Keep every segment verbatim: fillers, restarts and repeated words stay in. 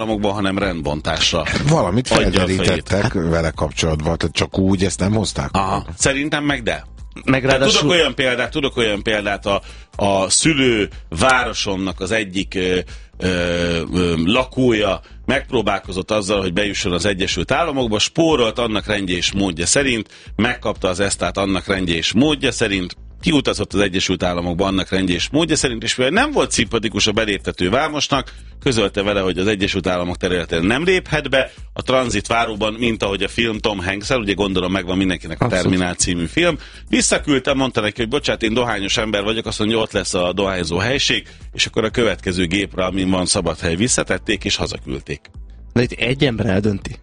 államokban, hanem rendbontásra. Valamit felderítettek vele kapcsolatban, tehát csak úgy ezt nem hozták. Aha, szerintem meg de. Meg ráadásul... tudok olyan példát, tudok olyan példát a, a szülő városomnak az egyik ö, ö, ö, lakója megpróbálkozott azzal, hogy bejusson az Egyesült Államokba, spórolt annak rendje és módja szerint, megkapta az esztát annak rendje és módja szerint, kiutazott az Egyesült Államokba annak rendje és módja szerint, és mivel nem volt szimpatikus a beléptető vámosnak, közölte vele, hogy az Egyesült Államok területén nem léphet be, a tranzitváróban, mint ahogy a film Tom Hanks-el, ugye gondolom megvan mindenkinek a Terminál című film, visszaküldtem, mondta neki, hogy bocsánat, én dohányos ember vagyok, azt mondja, hogy ott lesz a dohányzó helység, és akkor a következő gépre, amin van szabad hely, visszatették, és hazaküldték. De itt egy ember eldönti.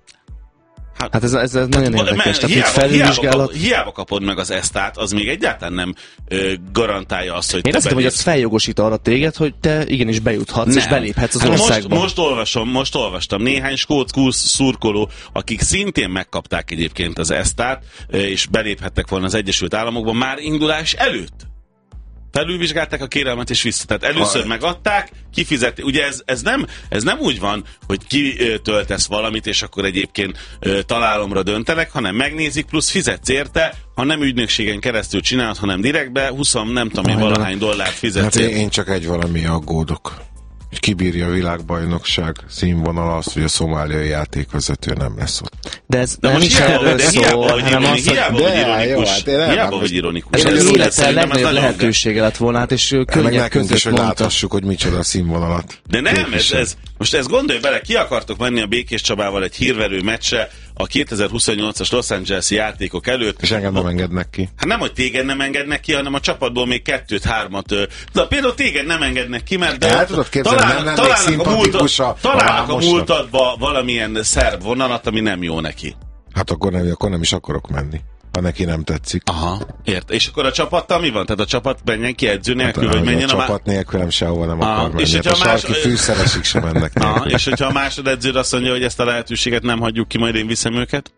Hát, hát ez, ez, ez nagyon érdekes. Tehát hiába, hiába, kap, hiába kapod meg az esztát, az még egyáltalán nem ö, garantálja azt, hogy én azt hiszem, hogy az feljogosít arra téged, hogy te igenis bejuthatsz, nem. és beléphetsz az hát országba. Most, most olvasom, most olvastam néhány skót szurkoló, akik szintén megkapták egyébként az esztát, és beléphettek volna az Egyesült Államokban már indulás előtt. Felülvizsgálták a kérelmet és vissza. Tehát először ha, megadták, kifizették. Ugye ez, ez, nem, ez nem úgy van, hogy kitöltesz valamit, és akkor egyébként ö, találomra döntenek, hanem megnézik, plusz fizetsz érte, ha nem ügynökségen keresztül csinálod, hanem direktbe, húsz nem tudom én valahány dollárt fizetsz. Hát én, én csak egy valami aggódok. Kibírja a világbajnokság színvonal azt, hogy a szomáliai játékvezető nem lesz ott. De ez de nem is erről szól, hanem az, hogy hiába vagy ironikus. Hiába vagy ironikus. Ez élete legnagyobb lehetősége lett volna, hát és könnyebb között is, hogy láthassuk, hogy micsoda a színvonalat. De nem, ez, ez, most ezt gondolj bele, ki akartok menni a Békés Csabával egy hírverő meccse a kétezer-huszonnyolcas Los Angeles-i játékok előtt. És engem nem engednek ki. Hát nem, hogy téged nem engednek ki, hanem a csapatból még kettőt, hármat. De például téged nem engednek ki, mert de tudod képzelni, talán, nem találnak a, múltat, a, találnak a múltadba valamilyen szerb vonalat, ami nem jó neki. Hát akkor nem, akkor nem is akarok menni, ha neki nem tetszik. Aha, ért. És akkor a csapattal mi van? Tehát a csapat menjen ki edző nélkül, hát, vagy menjen a... a csapat má... nélkül nem sehova nem Aha, akar menni. És hát a, a sarki más... fűszeresig sem mennek. Aha, és hogyha a másodedződ azt mondja, hogy ezt a lehetőséget nem hagyjuk ki, majd én viszem őket,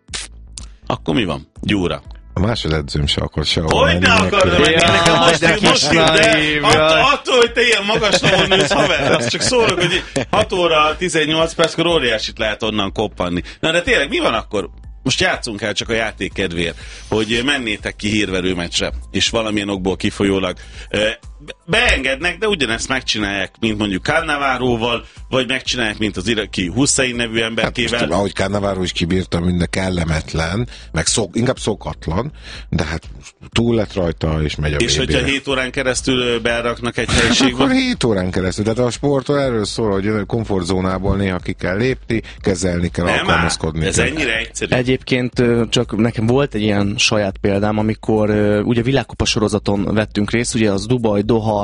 akkor mi van? Gyúra. A másodedzőm se akar sehova menni. Hogy ne akarna menni? Nekem most, most ide, attól, hogy te ilyen magas lovon nősz, haver, azt csak szólok, hogy hat óra tizennyolc perckor óriásit lehet onnan koppanni. Na de tényleg mi van akkor? Most játszunk el csak a játék kedvéért, hogy mennétek ki hírverő meccsre, és valamilyen okból kifolyólag beengednek, de ugyanezt megcsinálják, mint mondjuk Cannavaróval, vagy megcsinálják, mint az iraki Hussein nevű emberkével. Hát ahogy Cannavaro is kibírta, minden kellemetlen, meg szok, inkább szokatlan, de hát túl lett rajta, és megy a És hogyha hét órán keresztül beraknak egy helyiségbe? Akkor hét órán keresztül, tehát a sportról erről szól, hogy a komfortzónából néha ki kell lépni, kezelni kell, nem alkalmazkodni. Ez kell. ennyire egyszerű. Egyébként csak nekem volt egy ilyen saját példám, amikor ugye világkupa sorozaton vettünk részt, ugye az Dubaj, Doha,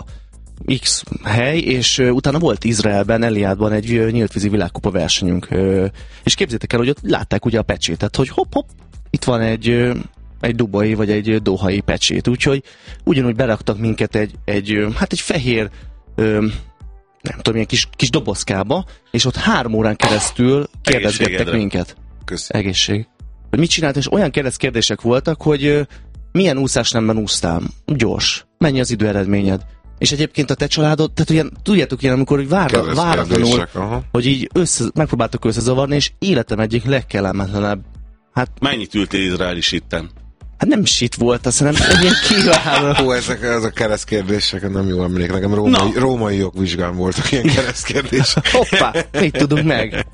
X hely, és uh, utána volt Izraelben, Eliádban egy uh, nyíltvízi világkupa versenyünk. Uh, és képzétek el, hogy ott látták ugye a pecsétet, hogy hopp-hopp, itt van egy, uh, egy dubai vagy egy uh, dohai pecsét. Úgyhogy ugyanúgy beraktak minket egy, egy uh, hát egy fehér uh, nem tudom, ilyen kis, kis dobozkába, és ott három órán keresztül kérdezgettek minket. Köszönöm. Egészség. Hogy mit csinált, és olyan kérdezkérdések voltak, hogy uh, milyen úszásnemben úsztál? Gyors. Mennyi az időeredményed? És egyébként a te családod, tehát ugye, tudjátok ilyen, amikor vár, váratlanul, hogy így össze, megpróbáltak összezavarni, és életem egyik legkellemetlenebb. Hát, mennyit ültél izraeli sitten? Hát nem sit volt, azt nem egy ilyen kívánó. Ó, ezek, ezek a keresztkérdések, nem jó emlék. Nekem római, no. római jogvizsgán voltak ilyen keresztkérdések. Hoppá, mit tudunk meg?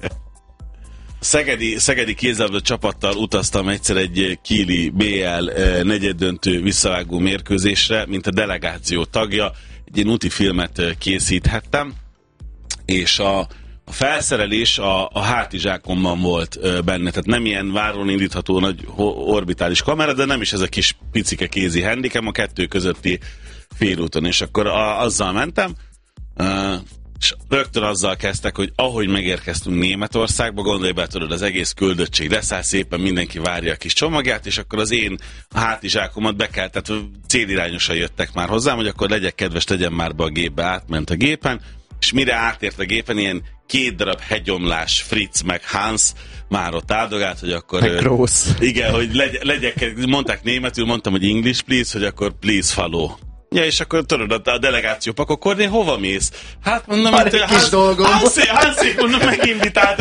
Szegedi, Szegedi kézilabda csapattal utaztam egyszer egy Kíli bé el negyeddöntő visszavágó mérkőzésre, mint a delegáció tagja. Egy ilyen úti filmet készíthettem, és a, a felszerelés a, a hátizsákomban volt benne, tehát nem ilyen váron indítható nagy orbitális kamera, de nem is ez a kis picike kézi handicam, a kettő közötti félúton, és akkor a, azzal mentem, és rögtön azzal kezdtek, hogy ahogy megérkeztünk Németországba, gondolj be, tudod, az egész küldöttség leszáll, szépen mindenki várja a kis csomagját, és akkor az én hátizsákomat be kell, tehát célirányosan jöttek már hozzám, hogy akkor legyek kedves, tegyem már be a gépbe, átment a gépen, és mire átért a gépen, ilyen két darab hegyomlás, Fritz meg Hans már ott áldogált, hogy akkor... Meg Gross. Igen, hogy legy, legyek, mondták németül, mondtam, hogy English please, hogy akkor please follow. Ja, és akkor tudod, a delegáció pakokorni, hova mész? Hát mondom, Van hát, egy kis hát, dolgom. hát, szép, hát szép, mondom, meginvitált